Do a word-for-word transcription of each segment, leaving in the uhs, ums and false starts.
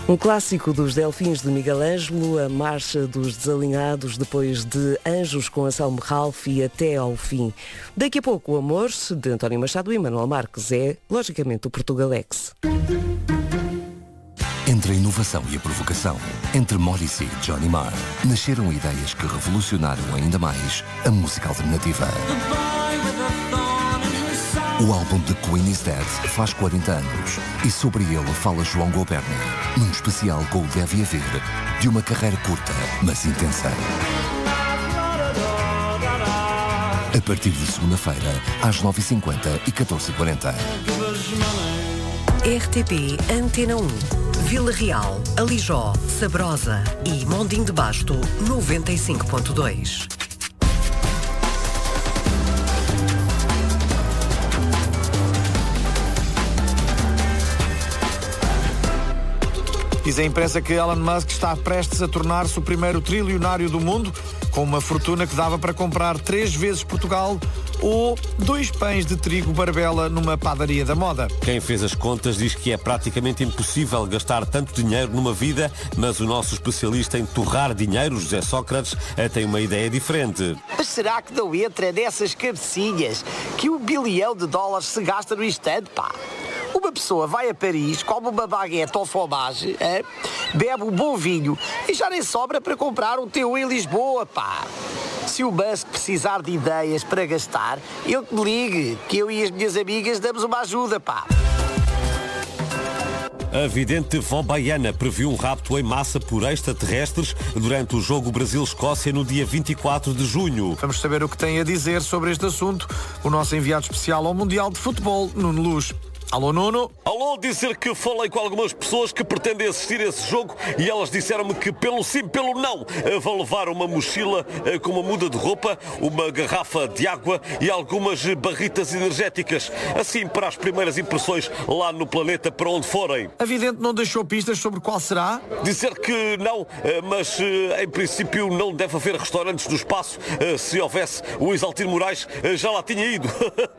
Um clássico dos Delfins de Miguel Ângelo, a Marcha dos Desalinhados, depois de Anjos com Anselmo Ralph e Até ao Fim. Daqui a pouco o Amor, de António Machado e Manuel Marques, é, logicamente, o Portugalex. Entre a inovação e a provocação, entre Morrissey e Johnny Marr, nasceram ideias que revolucionaram ainda mais a música alternativa. O álbum The Queen is Dead faz quarenta anos e sobre ele fala João Goberni, num especial com o Deve Haver, de uma carreira curta, mas intensa. A partir de segunda-feira, às nove e cinquenta e catorze e quarenta. R T P Antena um, Vila Real, Alijó, Sabrosa e Mondim de Basto, noventa e cinco ponto dois. Diz a imprensa que Elon Musk está prestes a tornar-se o primeiro trilionário do mundo, com uma fortuna que dava para comprar três vezes Portugal ou dois pães de trigo Barbela numa padaria da moda. Quem fez as contas diz que é praticamente impossível gastar tanto dinheiro numa vida, mas o nosso especialista em torrar dinheiro, José Sócrates, tem uma ideia diferente. Mas será que não entra nessas cabecinhas que um bilhão de dólares se gasta no instante, pá? Uma pessoa vai a Paris, come uma baguete ou fromage, é? Bebe um bom vinho e já nem sobra para comprar um T um em Lisboa, pá. Se o Musk precisar de ideias para gastar, ele que me ligue, que eu e as minhas amigas damos uma ajuda, pá. A vidente Vó Baiana previu um rapto em massa por extraterrestres durante o jogo Brasil-Escócia no dia vinte e quatro de junho. Vamos saber o que tem a dizer sobre este assunto o nosso enviado especial ao Mundial de Futebol, Nuno Luz. Alô, Nuno? Alô, dizer que falei com algumas pessoas que pretendem assistir a esse jogo e elas disseram-me que pelo sim, pelo não, vão levar uma mochila com uma muda de roupa, uma garrafa de água e algumas barritas energéticas, assim para as primeiras impressões lá no planeta para onde forem. A vidente não deixou pistas sobre qual será? Dizer que não, mas em princípio não deve haver restaurantes no espaço. Se houvesse, o Isaltino Moraes já lá tinha ido.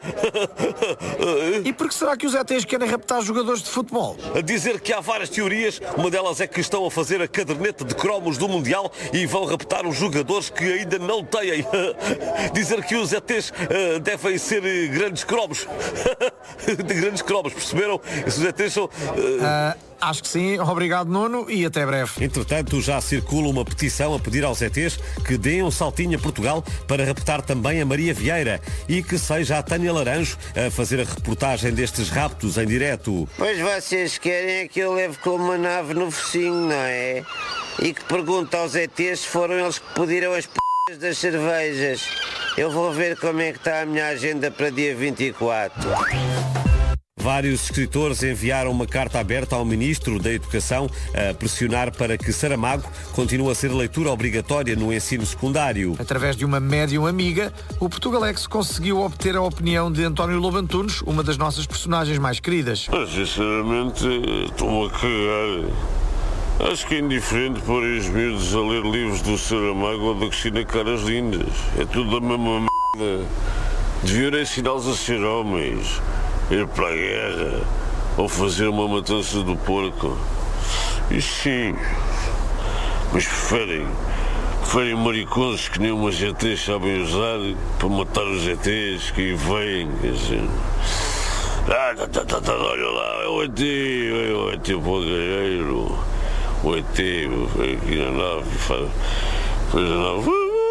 E por que será que os E Tês querem raptar jogadores de futebol? A dizer que há várias teorias, uma delas é que estão a fazer a caderneta de cromos do Mundial e vão raptar os jogadores que ainda não têm. Dizer que os E Tês uh, devem ser grandes cromos. De grandes cromos, perceberam? Esses E Tês são... Uh... Uh... Acho que sim. Obrigado, Nuno, e até breve. Entretanto, já circula uma petição a pedir aos E Tês que deem um saltinho a Portugal para raptar também a Maria Vieira e que seja a Tânia Laranjo a fazer a reportagem destes raptos em direto. Pois vocês querem é que eu leve com uma nave no focinho, não é? E que pergunte aos E Tês se foram eles que pediram as p*** das cervejas. Eu vou ver como é que está a minha agenda para dia vinte e quatro. Vários escritores enviaram uma carta aberta ao Ministro da Educação a pressionar para que Saramago continue a ser leitura obrigatória no ensino secundário. Através de uma médium amiga, o Portugalex conseguiu obter a opinião de António Lobo Antunes, uma das nossas personagens mais queridas. Mas, sinceramente, estou-me a cagar. Acho que é indiferente pôr os miúdos a ler livros do Saramago ou da Cristina Caras Lindas. É tudo a mesma merda. Deviam ensiná-los a ser homens, ir para a guerra ou fazer uma matança do porco. Isso sim. Mas preferem, preferem maricones que nem umas G Tês sabem usar para matar os G Tês que vêm. Assim. Ah, tá, tá, tá, tá, olha lá, é o E T, é o E T Palgueiro. O E T vem aqui na nave e faz, faz a nave.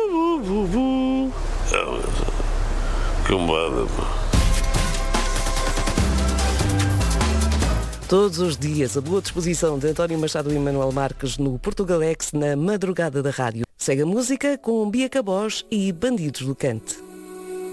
Cambada, pá. Todos os dias, a boa disposição de António Machado e Manuel Marques no Portugalex, na madrugada da rádio. Segue a música com Bia Cabós e Bandidos do Cante.